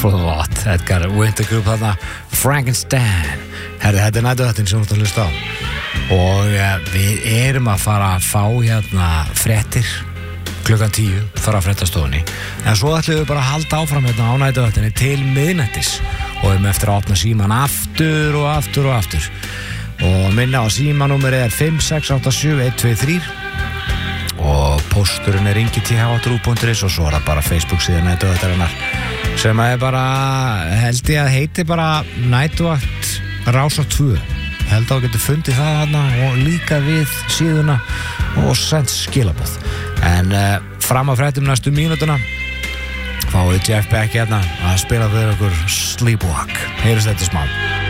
Flott, Edgar Wintergroup þarna, Frankenstein. Þetta nætuðvættin sem þú ert að hlusta á. Og við erum að fara að fá hérna fréttir klukkan 10, fara að fréttastofunni. En svo ætlum við bara að halda áfram hérna á nætuðvættinni til miðnættis. Og við erum eftir að opna síman aftur og aftur og aftur. Og minna á símanúmerið 5687123. Og pósturinn ingi@trú.is og svo það bara Facebook síðan nætuðvættarinnar sem bara, held ég að heiti bara Næturvakt Rásar 2. Held að þú getur fundið það þarna og líka við síðuna og sent skilaboð. En fram að fréttum næstu mínútuna fáið Jeff Beck hérna að spila fyrir okkur Sleepwalk. Heyrjumst þetta smá.